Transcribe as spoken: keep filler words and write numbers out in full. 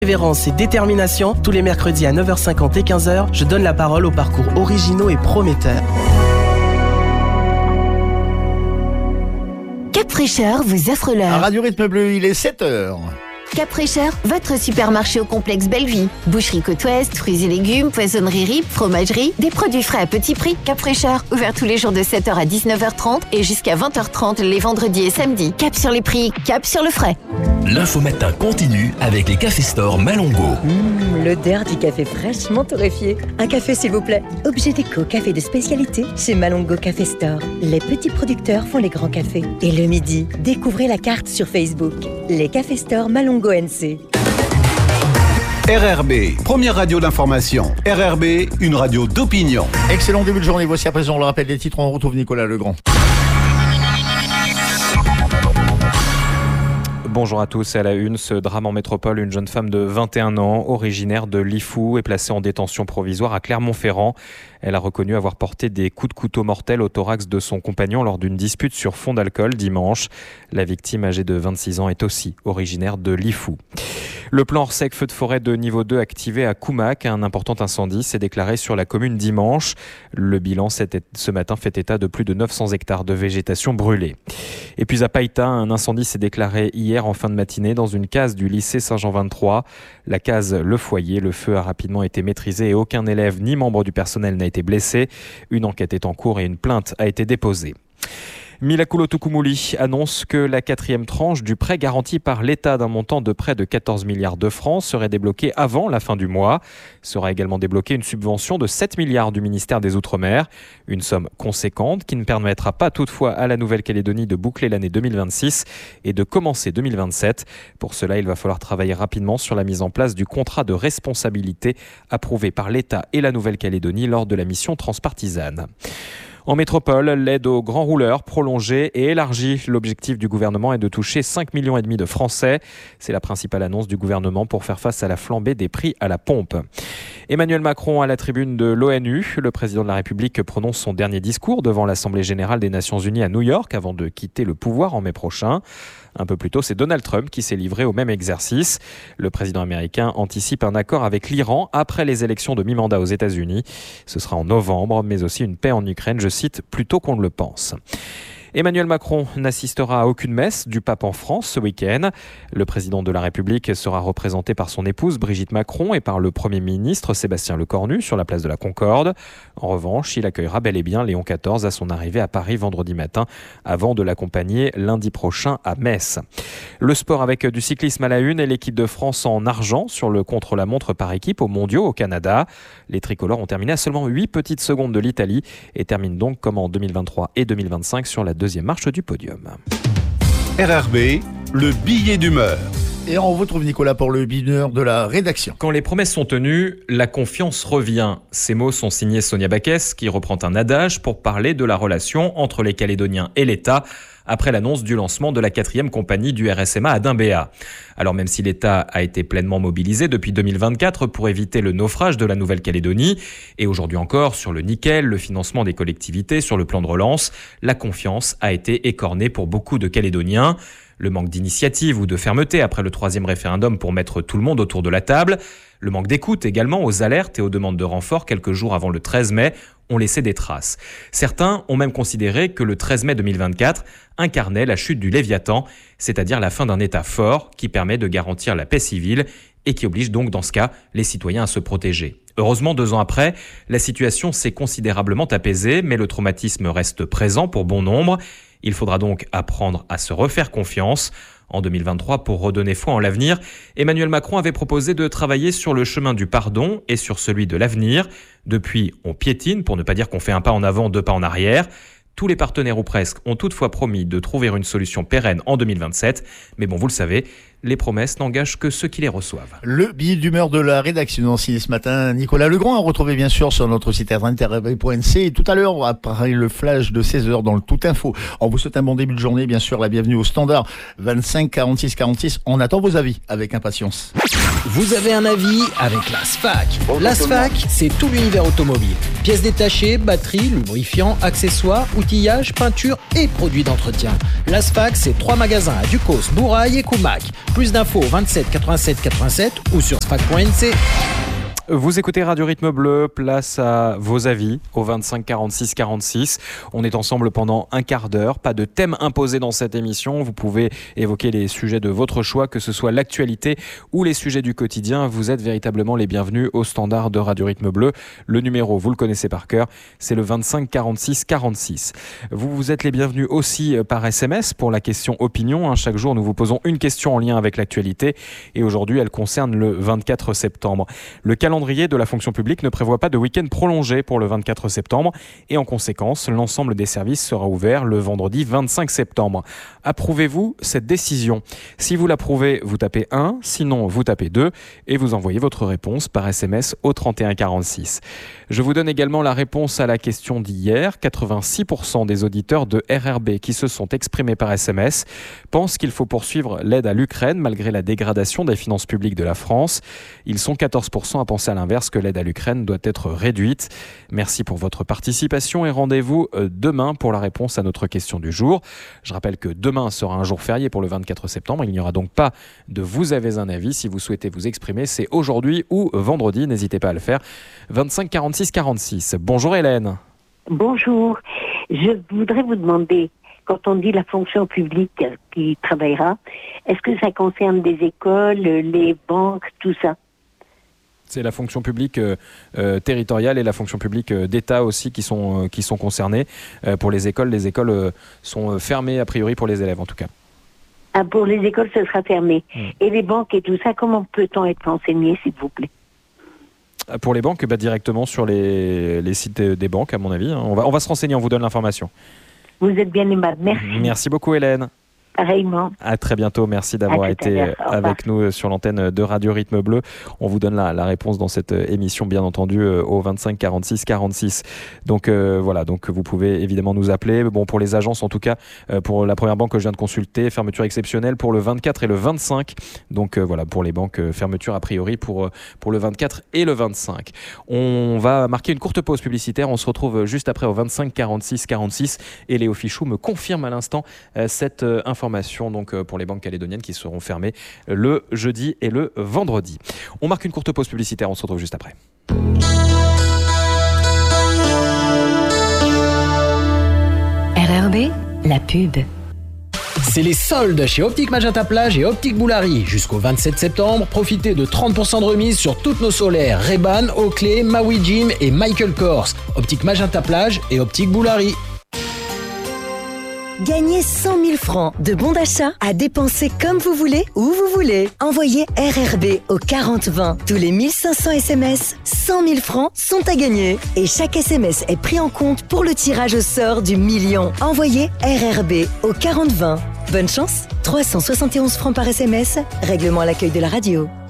Persévérance et détermination, tous les mercredis à neuf heures cinquante et quinze heures, je donne la parole aux parcours originaux et prometteurs. Cap Fraîcheur vous offre l'heure. À Radio Rythme Bleu, il est sept heures. Cap Fraîcheur, votre supermarché au complexe Bellevue. Boucherie Côte-Ouest, fruits et légumes, poissonnerie Rip, fromagerie, des produits frais à petit prix. Cap Fraîcheur, ouvert tous les jours de sept heures à dix-neuf heures trente et jusqu'à vingt heures trente les vendredis et samedis. Cap sur les prix, cap sur le frais. L'info matin continue avec les Café Store Malongo. Mmh, l'odeur du café fraîchement torréfié. Un café s'il vous plaît. Objet déco, café de spécialité chez Malongo Café Store. Les petits producteurs font les grands cafés. Et le midi, découvrez la carte sur Facebook. Les Café Store Malongo N C. R R B, première radio d'information. R R B, une radio d'opinion. Excellent début de journée. Voici à présent le rappel des titres. On retrouve Nicolas Legrand. Bonjour à tous, à la une, ce drame en métropole, une jeune femme de vingt et un ans, originaire de Lifou, est placée en détention provisoire à Clermont-Ferrand. Elle a reconnu avoir porté des coups de couteau mortels au thorax de son compagnon lors d'une dispute sur fond d'alcool dimanche. La victime, âgée de vingt-six ans, est aussi originaire de Lifou. Le plan Orsec feu de forêt de niveau deux activé à Koumac. Un important incendie s'est déclaré sur la commune dimanche. Le bilan ce matin fait état de plus de neuf cents hectares de végétation brûlée. Et puis à Païta, un incendie s'est déclaré hier en fin de matinée dans une case du lycée Saint-Jean vingt-trois. La case Le Foyer, le feu a rapidement été maîtrisé et aucun élève ni membre du personnel n'a été blessé. Une enquête est en cours et une plainte a été déposée. Milakoulo-Tukumuli annonce que la quatrième tranche du prêt garanti par l'État d'un montant de près de quatorze milliards de francs serait débloquée avant la fin du mois. Sera également débloquée une subvention de sept milliards du ministère des Outre-mer. Une somme conséquente qui ne permettra pas toutefois à la Nouvelle-Calédonie de boucler l'année deux mille vingt-six et de commencer deux mille vingt-sept. Pour cela, il va falloir travailler rapidement sur la mise en place du contrat de responsabilité approuvé par l'État et la Nouvelle-Calédonie lors de la mission transpartisane. En métropole, l'aide aux grands rouleurs prolongée et élargie. L'objectif du gouvernement est de toucher cinq millions et demi de Français. C'est la principale annonce du gouvernement pour faire face à la flambée des prix à la pompe. Emmanuel Macron à la tribune de l'ONU. Le président de la République prononce son dernier discours devant l'Assemblée générale des Nations unies à New York avant de quitter le pouvoir en mai prochain. Un peu plus tôt, c'est Donald Trump qui s'est livré au même exercice. Le président américain anticipe un accord avec l'Iran après les élections de mi-mandat aux États-Unis. Ce sera en novembre, mais aussi une paix en Ukraine, je cite, plus tôt qu'on ne le pense. Emmanuel Macron n'assistera à aucune messe du pape en France ce week-end. Le président de la République sera représenté par son épouse Brigitte Macron et par le Premier ministre Sébastien Lecornu sur la place de la Concorde. En revanche, il accueillera bel et bien Léon quatorze à son arrivée à Paris vendredi matin avant de l'accompagner lundi prochain à Metz. Le sport avec du cyclisme à la une et l'équipe de France en argent sur le contre-la-montre par équipe aux mondiaux au Canada. Les tricolores ont terminé à seulement huit petites secondes de l'Italie et terminent donc comme en deux mille vingt-trois et deux mille vingt-cinq sur la deuxième marche du podium. R R B, le billet d'humeur. Et on retrouve Nicolas pour le billet de la rédaction. Quand les promesses sont tenues, la confiance revient. Ces mots sont signés Sonia Baquès, qui reprend un adage pour parler de la relation entre les Calédoniens et l'État après l'annonce du lancement de la quatrième compagnie du R S M A à Dimbéa. Alors même si l'État a été pleinement mobilisé depuis deux mille vingt-quatre pour éviter le naufrage de la Nouvelle-Calédonie, et aujourd'hui encore sur le nickel, le financement des collectivités, sur le plan de relance, la confiance a été écornée pour beaucoup de Calédoniens. Le manque d'initiative ou de fermeté après le troisième référendum pour mettre tout le monde autour de la table. Le manque d'écoute également aux alertes et aux demandes de renfort quelques jours avant le treize mai ont laissé des traces. Certains ont même considéré que le treize mai deux mille vingt-quatre incarnait la chute du Léviathan, c'est-à-dire la fin d'un État fort qui permet de garantir la paix civile et qui oblige donc dans ce cas les citoyens à se protéger. Heureusement, deux ans après, la situation s'est considérablement apaisée, mais le traumatisme reste présent pour bon nombre. Il faudra donc apprendre à se refaire confiance. En deux mille vingt-trois, pour redonner foi en l'avenir, Emmanuel Macron avait proposé de travailler sur le chemin du pardon et sur celui de l'avenir. Depuis, on piétine, pour ne pas dire qu'on fait un pas en avant, deux pas en arrière. Tous les partenaires ou presque ont toutefois promis de trouver une solution pérenne en deux mille vingt-sept. Mais bon, vous le savez, les promesses n'engagent que ceux qui les reçoivent. Le billet d'humeur de la rédaction signé ce matin, Nicolas Legrand, à retrouver bien sûr sur notre site internet r r b point n c. Et tout à l'heure, après le flash de seize heures dans le Tout Info. On vous souhaite un bon début de journée, bien sûr, la bienvenue au standard vingt-cinq quarante-six quarante-six. On attend vos avis avec impatience. Vous avez un avis avec la S F A C. La S F A C, c'est tout l'univers automobile. Pièces détachées, batteries, lubrifiants, accessoires, outillage, peinture et produits d'entretien. La S F A C, c'est trois magasins à Ducos, Bourail et Koumac. Plus d'infos au vingt-sept quatre-vingt-sept quatre-vingt-sept ou sur sfac point n c. Vous écoutez Radio Rythme Bleu, place à vos avis au vingt-cinq quarante-six quarante-six. On est ensemble pendant un quart d'heure, pas de thème imposé dans cette émission. Vous pouvez évoquer les sujets de votre choix, que ce soit l'actualité ou les sujets du quotidien. Vous êtes véritablement les bienvenus au standard de Radio Rythme Bleu. Le numéro, vous le connaissez par cœur, c'est le vingt-cinq quarante-six quarante-six. Vous, vous êtes les bienvenus aussi par S M S pour la question opinion. Chaque jour, nous vous posons une question en lien avec l'actualité et aujourd'hui, elle concerne le vingt-quatre septembre. Le calendrier de la fonction publique ne prévoit pas de week-end prolongé pour le vingt-quatre septembre et en conséquence, l'ensemble des services sera ouvert le vendredi vingt-cinq septembre. Approuvez-vous cette décision ? Si vous l'approuvez, vous tapez un, sinon vous tapez deux et vous envoyez votre réponse par S M S au trente et un quarante-six. Je vous donne également la réponse à la question d'hier. quatre-vingt-six pour cent des auditeurs de R R B qui se sont exprimés par S M S pensent qu'il faut poursuivre l'aide à l'Ukraine malgré la dégradation des finances publiques de la France. Ils sont quatorze pour cent à penser à l'inverse que l'aide à l'Ukraine doit être réduite. Merci pour votre participation et rendez-vous demain pour la réponse à notre question du jour. Je rappelle que demain sera un jour férié pour le vingt-quatre septembre. Il n'y aura donc pas de vous avez un avis. Si vous souhaitez vous exprimer, c'est aujourd'hui ou vendredi. N'hésitez pas à le faire. vingt-cinq quarante-six quarante-six. Bonjour Hélène. Bonjour. Je voudrais vous demander, quand on dit la fonction publique qui travaillera, est-ce que ça concerne des écoles, les banques, tout ça ? C'est la fonction publique euh, euh, territoriale et la fonction publique euh, d'État aussi qui sont, euh, qui sont concernées. Euh, pour les écoles, les écoles euh, sont fermées a priori pour les élèves en tout cas. Ah, pour les écoles, ce sera fermé. Mmh. Et les banques et tout ça, comment peut-on être renseigné, s'il vous plaît ? Pour les banques, bah, directement sur les, les sites des banques, à mon avis. On va, on va se renseigner, on vous donne l'information. Vous êtes bien aimable, merci. Merci beaucoup Hélène. Pareillement. À très bientôt. Merci d'avoir été avec nous sur l'antenne de Radio Rythme Bleu. On vous donne la, la réponse dans cette émission, bien entendu, au vingt-cinq quarante-six quarante-six. Donc euh, voilà, donc vous pouvez évidemment nous appeler. Bon, pour les agences, en tout cas, euh, pour la première banque que je viens de consulter, fermeture exceptionnelle pour le vingt-quatre et le vingt-cinq. Donc euh, voilà, pour les banques, euh, fermeture a priori pour, pour le vingt-quatre et le vingt-cinq. On va marquer une courte pause publicitaire. On se retrouve juste après au vingt-cinq quarante-six quarante-six. Et Léo Fichou me confirme à l'instant euh, cette euh, information. Donc pour les banques calédoniennes qui seront fermées le jeudi et le vendredi. On marque une courte pause publicitaire, on se retrouve juste après. R R B, la pub. C'est les soldes chez Optique Magenta Plage et Optique Boulari. Jusqu'au vingt-sept septembre, profitez de trente pour cent de remise sur toutes nos solaires Ray-Ban, Oakley, Maui Jim et Michael Kors. Optique Magenta Plage et Optique Boulari. Gagnez cent mille francs de bons d'achat à dépenser comme vous voulez, où vous voulez. Envoyez R R B au quarante vingt. Tous les mille cinq cents S M S, cent mille francs sont à gagner. Et chaque S M S est pris en compte pour le tirage au sort du million. Envoyez R R B au quarante vingt. Bonne chance, trois cent soixante et onze francs par S M S. Règlement à l'accueil de la radio.